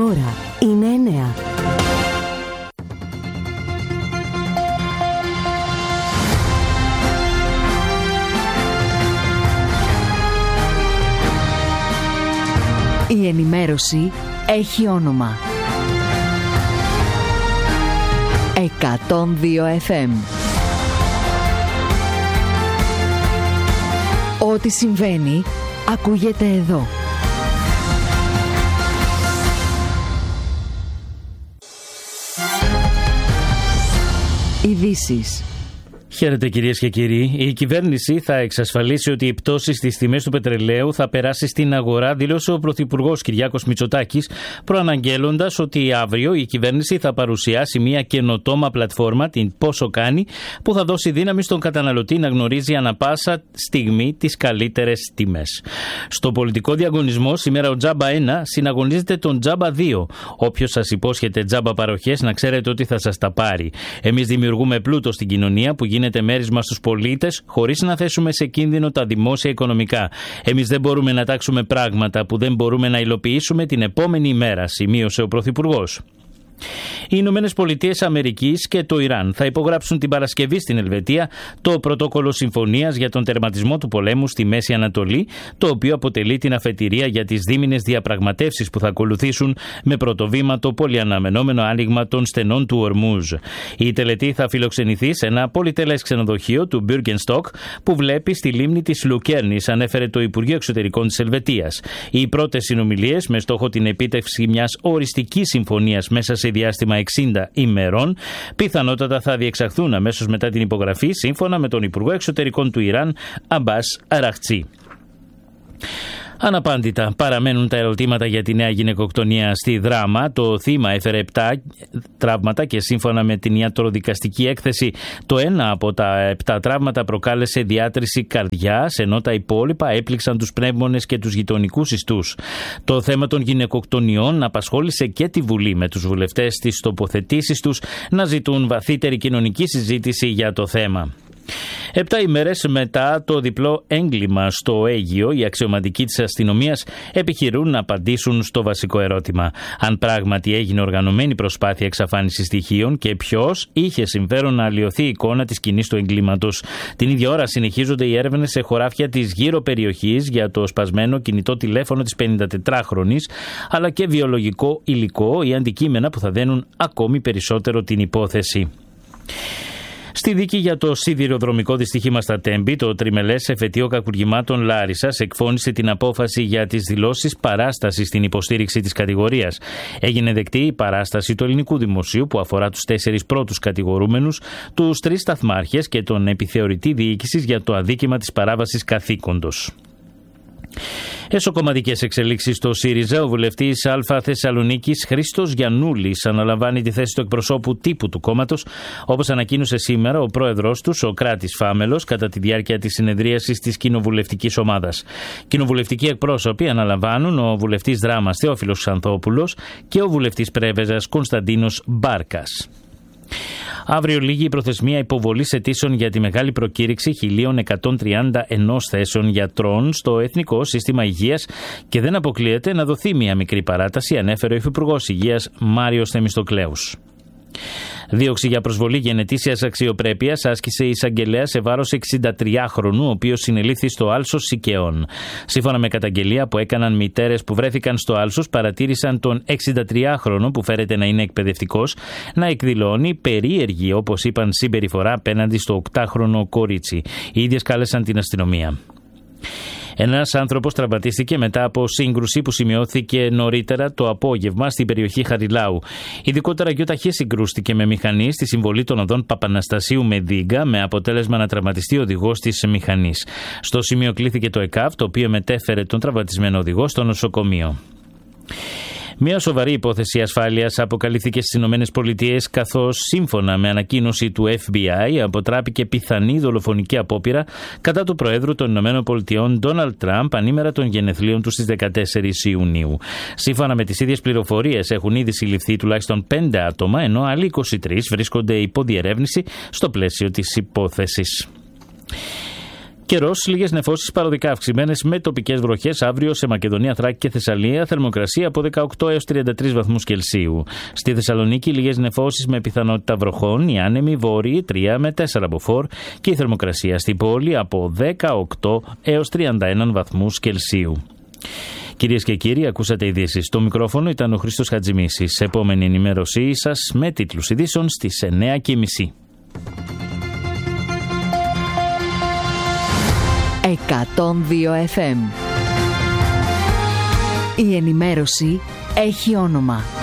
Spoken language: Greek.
Η ώρα είναι 9. Η ενημέρωση έχει όνομα. 102 FM. Ό,τι συμβαίνει, ακούγεται εδώ. Ειδήσεις. Χαίρετε κυρίες και κύριοι. Η κυβέρνηση θα εξασφαλίσει ότι η πτώση στις τιμές του πετρελαίου θα περάσει στην αγορά, δήλωσε ο Πρωθυπουργός Κυριάκος Μητσοτάκης, προαναγγέλλοντας ότι αύριο η κυβέρνηση θα παρουσιάσει μια καινοτόμα πλατφόρμα, την Πόσο Κάνει, που θα δώσει δύναμη στον καταναλωτή να γνωρίζει ανα πάσα στιγμή τις καλύτερες τιμές. Στο πολιτικό διαγωνισμό, σήμερα ο Τζάμπα 1 συναγωνίζεται τον Τζάμπα 2. Όποιος σας υπόσχεται τζάμπα παροχές, να ξέρετε ότι θα σας τα πάρει. Εμείς δημιουργούμε πλούτο στην κοινωνία που γίνεται μέρισμα στους πολίτες, χωρίς να θέσουμε σε κίνδυνο τα δημόσια οικονομικά. Εμείς δεν μπορούμε να τάξουμε πράγματα που δεν μπορούμε να υλοποιήσουμε την επόμενη ημέρα, σημείωσε ο Πρωθυπουργός. Οι Ηνωμένες Πολιτείες Αμερικής και το Ιράν θα υπογράψουν την Παρασκευή στην Ελβετία το πρωτόκολλο συμφωνίας για τον τερματισμό του πολέμου στη Μέση Ανατολή, το οποίο αποτελεί την αφετηρία για τις δίμηνες διαπραγματεύσεις που θα ακολουθήσουν, με πρωτοβήμα το πολυαναμενόμενο άνοιγμα των στενών του Ορμούζ. Η τελετή θα φιλοξενηθεί σε ένα πολυτελές ξενοδοχείο του Μπιργκενστοκ που βλέπει στη λίμνη της Λουκέρνης, ανέφερε το Υπουργείο Εξωτερικών της Ελβετίας. Οι πρώτες συνομιλίες, με στόχο την επίτευξη μιας οριστικής συμφωνίας μέσα σε διάστημα 60 ημερών, πιθανότατα θα διεξαχθούν αμέσως μετά την υπογραφή, σύμφωνα με τον Υπουργό Εξωτερικών του Ιράν, Αμπάς Αραχτσί. Αναπάντητα παραμένουν τα ερωτήματα για τη νέα γυναικοκτονία στη Δράμα. Το θύμα έφερε 7 τραύματα και σύμφωνα με την ιατροδικαστική έκθεση, το ένα από τα 7 τραύματα προκάλεσε διάτρηση καρδιάς, ενώ τα υπόλοιπα έπληξαν τους πνεύμονες και τους γειτονικούς ιστούς. Το θέμα των γυναικοκτονιών απασχόλησε και τη Βουλή, με τους βουλευτές στις τοποθετήσεις τους να ζητούν βαθύτερη κοινωνική συζήτηση για το θέμα. 7 ημέρες μετά το διπλό έγκλημα στο Αίγυο, οι αξιωματικοί της αστυνομίας επιχειρούν να απαντήσουν στο βασικό ερώτημα: αν πράγματι έγινε οργανωμένη προσπάθεια εξαφάνισης στοιχείων και ποιος είχε συμφέρον να αλλοιωθεί η εικόνα της σκηνής του εγκλήματος. Την ίδια ώρα συνεχίζονται οι έρευνες σε χωράφια της γύρω περιοχής για το σπασμένο κινητό τηλέφωνο της 54χρονης, αλλά και βιολογικό υλικό ή αντικείμενα που θα δένουν ακόμη περισσότερο την υπόθεση. Στη δίκη για το σιδηροδρομικό δυστύχημα στα Τέμπη, το τριμελές εφετείο κακουργημάτων Λάρισσας εκφώνησε την απόφαση για τις δηλώσεις παράστασης στην υποστήριξη της κατηγορίας. Έγινε δεκτή η παράσταση του ελληνικού δημοσίου που αφορά τους 4 πρώτους κατηγορούμενους, τους 3 σταθμάρχες και τον επιθεωρητή διοίκησης για το αδίκημα της παράβασης καθήκοντος. Εσωκομματικές εξελίξεις στο ΣΥΡΙΖΑ. Ο βουλευτής Α Θεσσαλονίκης Χρήστος Γιαννούλης αναλαμβάνει τη θέση του εκπροσώπου τύπου του κόμματος, όπως ανακοίνωσε σήμερα ο πρόεδρος του, Σωκράτης Φάμελος, κατά τη διάρκεια της συνεδρίασης της κοινοβουλευτικής ομάδας. Κοινοβουλευτικοί εκπρόσωποι αναλαμβάνουν ο βουλευτής Δράμας Θεόφιλος Ξανθόπουλος και ο βουλευτής Πρέβεζας Κωνσταντίνος Μπάρκας. Αύριο λήγει η προθεσμία υποβολής αιτήσεων για τη μεγάλη προκήρυξη 1.131 θέσεων γιατρών στο Εθνικό Σύστημα Υγείας και δεν αποκλείεται να δοθεί μια μικρή παράταση, ανέφερε ο Υφυπουργός Υγείας Μάριος Θεμιστοκλέους. Δίωξη για προσβολή γενετήσιας αξιοπρέπειας άσκησε η εισαγγελέα σε βάρος 63χρονου, ο οποίος συνελήφθη στο Άλσος Σικαιών. Σύμφωνα με καταγγελία που έκαναν μητέρες που βρέθηκαν στο Άλσος, παρατήρησαν τον 63χρονο, που φέρεται να είναι εκπαιδευτικός, να εκδηλώνει περίεργη, όπως είπαν, συμπεριφορά απέναντι στο 8χρονο κορίτσι. Οι ίδιες κάλεσαν την αστυνομία. Ένας άνθρωπος τραυματίστηκε μετά από σύγκρουση που σημειώθηκε νωρίτερα το απόγευμα στην περιοχή Χαριλάου. Ειδικότερα γιοταχή συγκρούστηκε με μηχανή στη συμβολή των οδών Παπαναστασίου με Δίγκα, με αποτέλεσμα να τραυματιστεί ο οδηγός της μηχανής. Στο σημείο κλήθηκε το ΕΚΑΒ, το οποίο μετέφερε τον τραυματισμένο οδηγό στο νοσοκομείο. Μια σοβαρή υπόθεση ασφάλειας αποκαλύφθηκε στις ΗΠΑ, καθώς σύμφωνα με ανακοίνωση του FBI αποτράπηκε πιθανή δολοφονική απόπειρα κατά του Προέδρου των ΗΠΑ Ντόναλντ Τραμπ ανήμερα των γενεθλίων του στις 14 Ιουνίου. Σύμφωνα με τις ίδιες πληροφορίες έχουν ήδη συλληφθεί τουλάχιστον 5 άτομα, ενώ άλλοι 23 βρίσκονται υπό διερεύνηση στο πλαίσιο της υπόθεσης. Καιρός, λίγες νεφώσεις παροδικά αυξημένες με τοπικές βροχές αύριο σε Μακεδονία, Θράκη και Θεσσαλία. Θερμοκρασία από 18 έως 33 βαθμούς Κελσίου. Στη Θεσσαλονίκη, λίγες νεφώσεις με πιθανότητα βροχών. Οι άνεμοι βόρειοι 3 με 4 μποφόρ. Και η θερμοκρασία στην πόλη από 18 έως 31 βαθμούς Κελσίου. Κυρίες και κύριοι, ακούσατε ειδήσεις. Στο μικρόφωνο ήταν ο Χρήστος Χατζημίσης. Επόμενη ενημέρωσή σας με τίτλους ειδήσεων στις 9:30. 102 FM. Η ενημέρωση έχει όνομα.